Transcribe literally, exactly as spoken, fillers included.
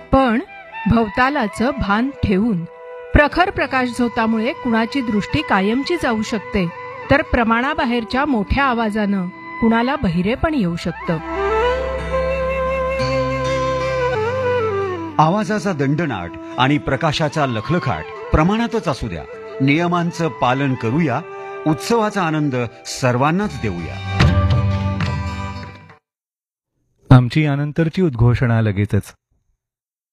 पण भवतालाचं भान ठेवून. प्रखर प्रकाश झोतामुळे कुणाची दृष्टी कायमची जाऊ शकते, तर प्रमाणाबाहेरच्या मोठ्या आवाजानं कुणाला बहिरे पण येऊ शकतं. आवाजाचा दंडनाट आणि प्रकाशाचा लखलखाट प्रमाणातच असू द्या. नियमांचं पालन करूया. उत्सवाचा आनंद सर्वांनाच देऊया. आमची यानंतरची उद्घोषणा लगेचच.